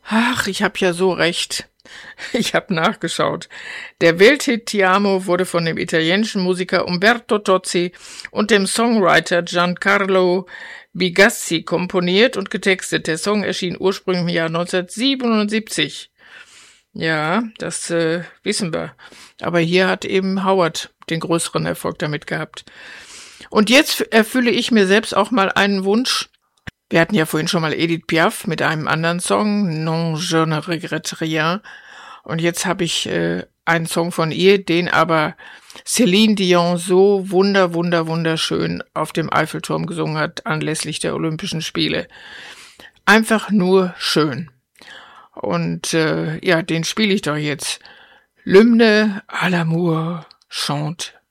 Ach, ich habe ja so recht. Ich habe nachgeschaut. Der Welthit Ti amo wurde von dem italienischen Musiker Umberto Tozzi und dem Songwriter Giancarlo Bigazzi komponiert und getextet. Der Song erschien ursprünglich im Jahr 1977. Ja, das wissen wir. Aber hier hat eben Howard den größeren Erfolg damit gehabt. Und jetzt erfülle ich mir selbst auch mal einen Wunsch. Wir hatten ja vorhin schon mal Edith Piaf mit einem anderen Song, Non, je ne regrette rien. Und jetzt habe ich einen Song von ihr, den aber Céline Dion so wunderschön auf dem Eiffelturm gesungen hat, anlässlich der Olympischen Spiele. Einfach nur schön. Und ja, den spiele ich doch jetzt. L'hymne à l'amour chante